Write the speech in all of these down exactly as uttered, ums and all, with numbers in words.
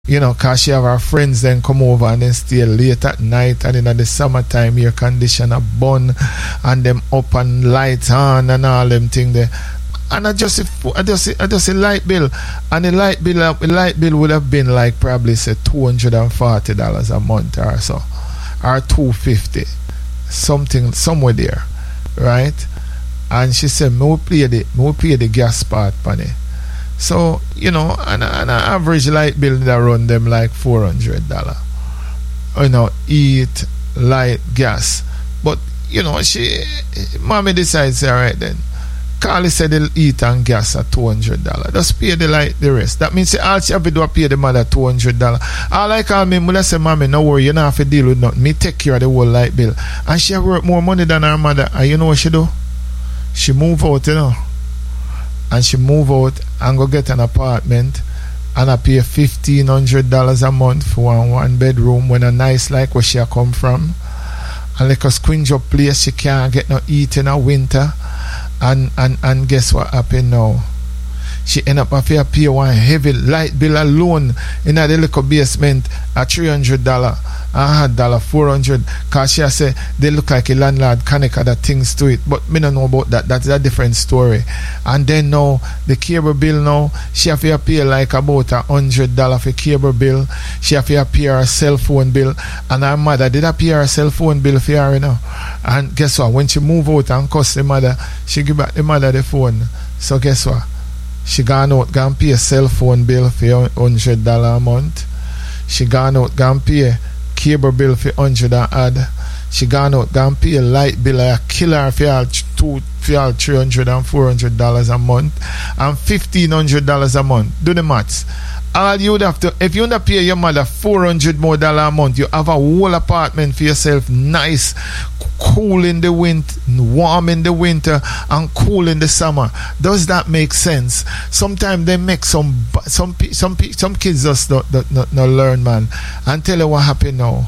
You know, cause she have her friends then come over and then stay late at night, and in the summertime air conditioner burn and them up and lights on and all them thing there. And I just I just I just a light bill, and the light bill the light bill would have been like probably say two hundred and forty dollars a month or so, or two fifty, something somewhere there, right? And she said, "Me will pay the me will pay the gas part, money." So, you know, an, an average light bill that run them like four hundred dollars. You know, eat, light, gas. But, you know, she, mommy decides, all right then. Carly said they'll eat and gas at two hundred dollars. Just pay the light, the rest. That means all she have to do is pay the mother two hundred dollars. All I call me, I say, mommy, no worry, you don't have to deal with nothing. Me take care of the whole light bill. And she have work more money than her mother. And you know what she do? She move out, you know. And she move out and go get an apartment, and I pay fifteen hundred dollars a month for one, one bedroom when a nice like where she a come from. And like a squinge up place, she can't get no eat in a winter. And, and, and guess what happened now? She end up having to pay one heavy light bill alone in a little basement at three hundred dollars. I had dollar four hundred because she said they look like a landlord connect other things to it, but me don't know about that. That's a different story. And then now the cable bill now, she have to pay like about a hundred dollar for cable bill. She have to pay her cell phone bill, and her mother did a pay her cell phone bill for her, you know. And guess what? When she move out and cuss the mother, she give back the mother the phone. So guess what? She gone out gone pay a cell phone bill for hundred dollar a month. She gone out gone pay cable bill for hundred and odd. She gone out gone pay a light bill, a killer for all two for all three hundred and four hundred dollars a month, and fifteen hundred dollars a month. Do the maths. All you would have to, if you want to pay your mother four hundred more dollar a month, you have a whole apartment for yourself, nice, cool in the winter, warm in the winter, and cool in the summer. Does that make sense? Sometimes they make some some some some kids just don't, don't, don't, don't learn, man. And tell you what happened now.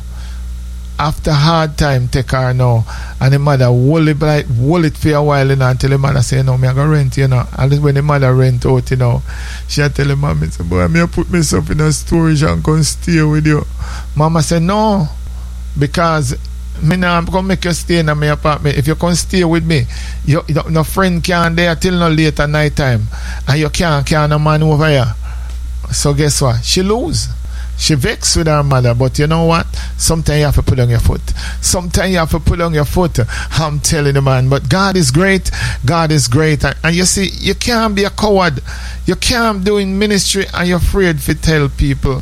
After hard time take her now, and the mother hold it, like, hold it for a while, you know, until the mother say, no, me I go rent, you know. And when the mother rent out, you know, she tell the mommy, say, boy, me I put myself in a storage and come stay with you. Mama said, no, because me now I'm gonna make you stay in my apartment. If you can stay with me, you, you no friend can there till no late at night time, and you can't can't no man over here. So guess what? She lose. She vexed with her mother, but you know what? Sometimes you have to put on your foot. Sometimes you have to put on your foot. I'm telling you, man. But God is great. God is great. And, and you see, you can't be a coward. You can't do in ministry and you're afraid to tell people.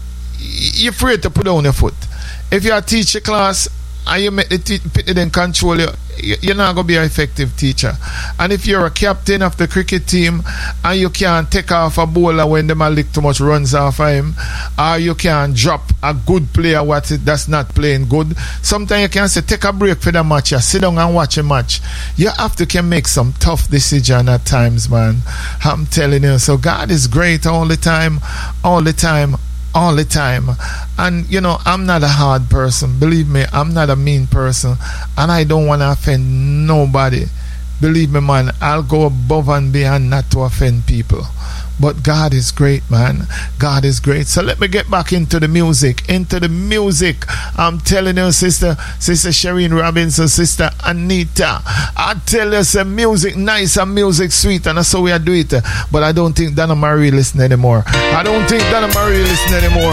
You're afraid to put on your foot. If you are a teacher class and you make the teacher then control you, you're not going to be an effective teacher. And if you're a captain of the cricket team and you can't take off a bowler when the man lick too much runs off of him, or you can't drop a good player what that's not playing good, sometimes you can say take a break for the match, you sit down and watch a match. You have to can make some tough decisions at times, man. I'm telling you. So God is great all the time, all the time, all the time. And you know, I'm not a hard person, believe me. I'm not a mean person, and I don't want to offend nobody. Believe me, man, I'll go above and beyond not to offend people. But God is great, man. God is great. So let me get back into the music. Into the music. I'm telling you, sister, sister Shireen Robinson, sister Anita. I tell you, some music nice and music sweet, and that's how we do it. But I don't think Donna Marie listen anymore. I don't think Donna Marie listen anymore.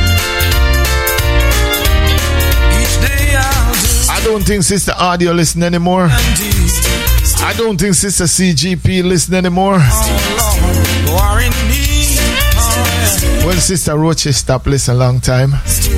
I don't think Sister Audio listen anymore. I don't think Sister C G P listen anymore. Well, Sister Roche stopped listening a long time.